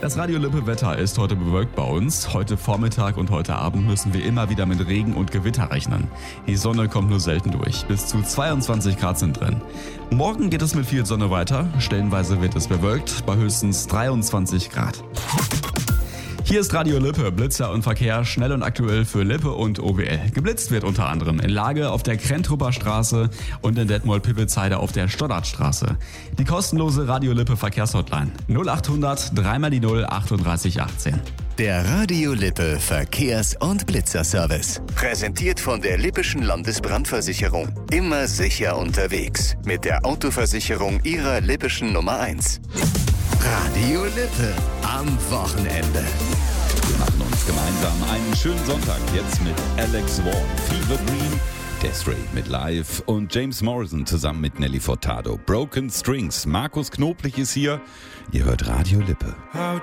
Das Radio Lippe Wetter ist heute bewölkt bei uns. Heute Vormittag und heute Abend müssen wir immer wieder mit Regen und Gewitter rechnen. Die Sonne kommt nur selten durch. Bis zu 22 Grad sind drin. Morgen geht es mit viel Sonne weiter. Stellenweise wird es bewölkt bei höchstens 23 Grad. Hier ist Radio Lippe, Blitzer und Verkehr, schnell und aktuell für Lippe und OWL. Geblitzt wird unter anderem in Lage auf der Krentrupper Straße und in Detmold-Pippelsheide auf der Stoddartstraße. Die kostenlose Radio Lippe Verkehrshotline 0800 3 die 0 38 18. Der Radio Lippe Verkehrs- und Blitzerservice. Präsentiert von der Lippischen Landesbrandversicherung. Immer sicher unterwegs. Mit der Autoversicherung Ihrer Lippischen Nummer 1. Radio Lippe am Wochenende. Wir machen uns gemeinsam einen schönen Sonntag. Jetzt mit Alex Ward, Fever Green, Desiree mit Live und James Morrison zusammen mit Nelly Furtado. Broken Strings. Markus Knoblich ist hier. Ihr hört Radio Lippe.